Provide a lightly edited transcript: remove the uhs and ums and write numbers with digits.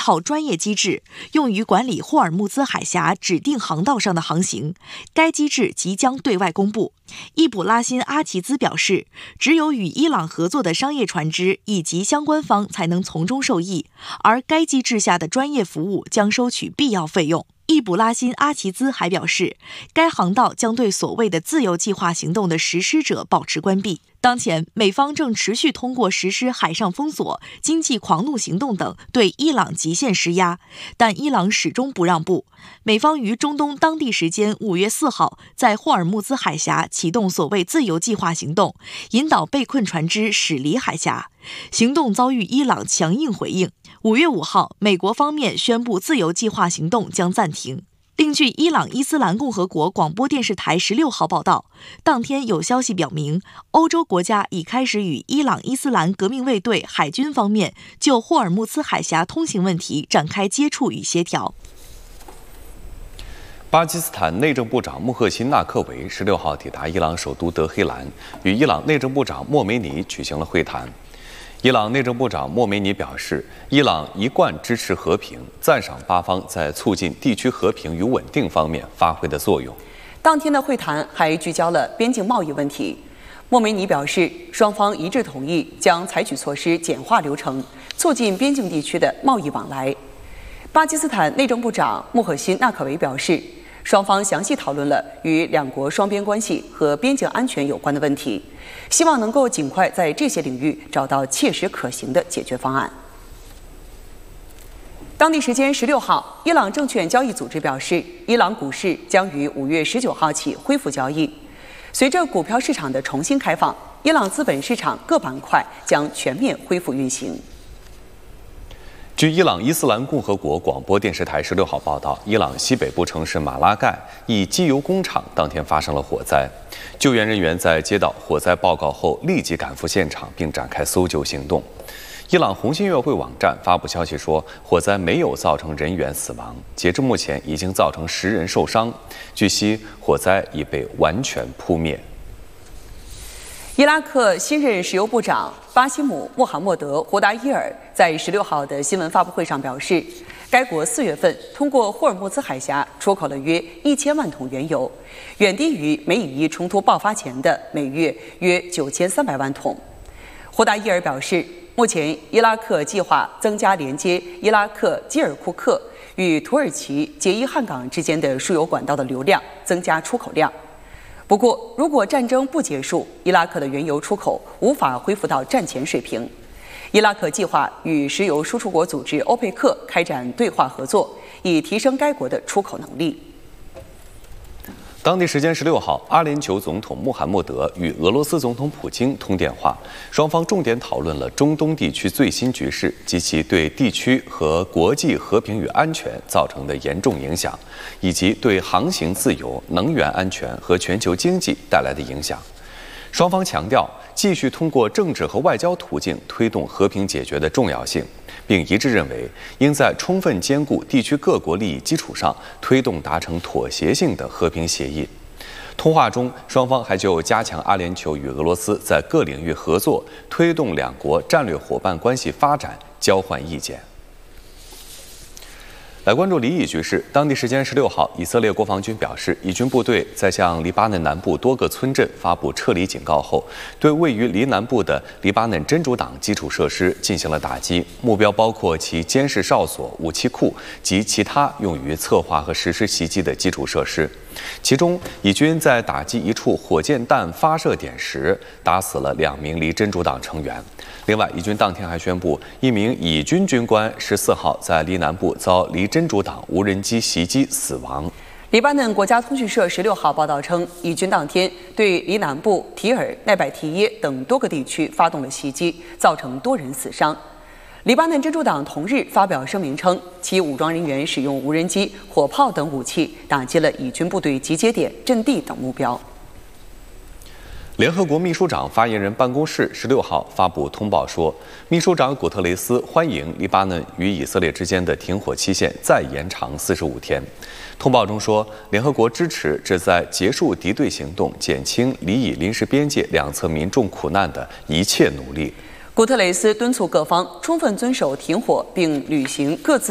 套专业机制，用于管理霍尔木兹海峡指定航道上的航行。该机制即将对外公布。伊卜拉辛·阿齐兹表示，只有与伊朗合作的商业船只以及相关方才能从中受益，而该机制下的专业服务将收取必要费用。伊卜拉辛·阿齐兹还表示，该航道将对所谓的自由计划行动的实施者保持关闭。当前，美方正持续通过实施海上封锁、经济狂怒行动等对伊朗极限施压，但伊朗始终不让步。美方于中东当地时间5月4号在霍尔木兹海峡启动所谓自由计划行动，引导被困船只驶离海峡。行动遭遇伊朗强硬回应。5月5号，美国方面宣布自由计划行动将暂停。另据伊朗伊斯兰共和国广播电视台16号报道，当天有消息表明，欧洲国家已开始与伊朗伊斯兰革命卫队海军方面就霍尔木兹海峡通行问题展开接触与协调。 巴基斯坦内政部长穆赫辛·纳克维16号抵达伊朗首都德黑兰，与伊朗内政部长莫梅尼举行了会谈。伊朗内政部长莫梅尼表示，伊朗一贯支持和平，赞赏巴方在促进地区和平与稳定方面发挥的作用。 当天的会谈还聚焦了边境贸易问题。莫梅尼表示，双方一致同意将采取措施简化流程，促进边境地区的贸易往来。巴基斯坦内政部长穆赫辛·纳克维表示，双方详细讨论了与两国双边关系和边境安全有关的问题，希望能够尽快在这些领域找到切实可行的解决方案。当地时间16号，伊朗证券交易组织表示，伊朗股市将于5月19号起恢复交易。随着股票市场的重新开放，伊朗资本市场各板块将全面恢复运行。 据伊朗伊斯兰共和国广播电视台16号报道，伊朗西北部城市马拉盖一机油工厂当天发生了火灾，救援人员在接到火灾报告后立即赶赴现场，并展开搜救行动。伊朗红新月会网站发布消息说，火灾没有造成人员死亡，截至目前已经造成10人受伤。据悉，火灾已被完全扑灭。 伊拉克新任石油部长巴西姆·穆罕默德·胡达伊尔在16号的新闻发布会上表示，该国4月份通过霍尔木兹海峡出口了约1000万桶原油，远低于美以伊冲突爆发前的每月约9300万桶。胡达伊尔表示，目前伊拉克计划增加连接伊拉克基尔库克与土耳其杰伊汉港之间的输油管道的流量，增加出口量。不过，如果战争不结束，伊拉克的原油出口无法恢复到战前水平。伊拉克计划与石油输出国组织欧佩克开展对话合作，以提升该国的出口能力。 当地时间16号，阿联酋总统穆罕默德与俄罗斯总统普京通电话，双方重点讨论了中东地区最新局势及其对地区和国际和平与安全造成的严重影响，以及对航行自由、能源安全和全球经济带来的影响。双方强调继续通过政治和外交途径推动和平解决的重要性，并一致认为应在充分兼顾地区各国利益基础上推动达成妥协性的和平协议。通话中，双方还就加强阿联酋与俄罗斯在各领域合作、推动两国战略伙伴关系发展交换意见。来关注离异局势。当地时间16号，以色列国防军表示，以军部队在向黎巴嫩南部多个村镇发布撤离警告后，对位于黎南部的黎巴嫩真主党基础设施进行了打击，目标包括其监视哨所、武器库及其他用于策划和实施袭击的基础设施。其中，以军在打击一处火箭弹发射点时，打死了2名黎真主党成员。另外，以军当天还宣布，一名以军军官14号在黎南部遭黎真主党无人机袭击死亡。 黎巴嫩国家通讯社16号报道称，以军当天对黎南部提尔、奈百提耶等多个地区发动了袭击，造成多人死伤。黎巴嫩真主党同日发表声明称，其武装人员使用无人机、火炮等武器打击了以军部队集结点、阵地等目标。 联合国秘书长发言人办公室16号发布通报说，秘书长古特雷斯欢迎黎巴嫩与以色列之间的停火期限再延长45天。通报中说，联合国支持旨在结束敌对行动、减轻黎以临时边界两侧民众苦难的一切努力。 古特雷斯敦促各方充分遵守停火，并履行各自